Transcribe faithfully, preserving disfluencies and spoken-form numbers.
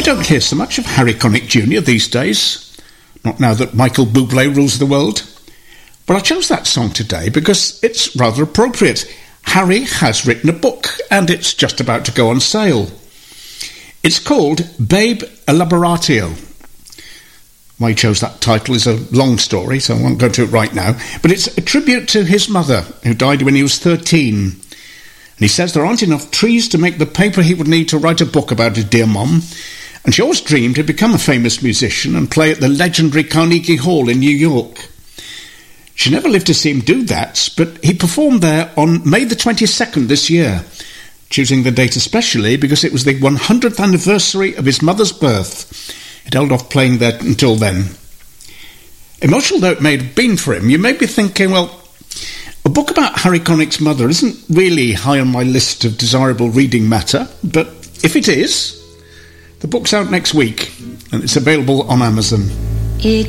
don't hear so much of Harry Connick Junior these days, not now that Michael Bublé rules the world. But I chose that song today because it's rather appropriate. Harry has written a book, and it's just about to go on sale. It's called Babe Elaboratio. Why he chose that title is a long story, so I won't go into it right now. But it's a tribute to his mother, who died when he was thirteen. And he says there aren't enough trees to make the paper he would need to write a book about his dear mum. And she always dreamed he'd become a famous musician and play at the legendary Carnegie Hall in New York. She never lived to see him do that, but he performed there on May the twenty-second this year, choosing the date especially because it was the one hundredth anniversary of his mother's birth. He'd held off playing there until then. Emotional though it may have been for him, you may be thinking, well, a book about Harry Connick's mother isn't really high on my list of desirable reading matter, but if it is, the book's out next week, and it's available on Amazon. It